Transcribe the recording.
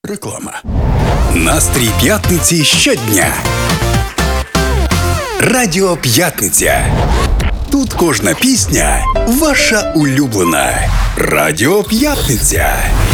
Реклама. Настрій п'ятниці щодня. Радіо П'ятниця. Тут кожна пісня ваша улюблена. Радіо П'ятниця.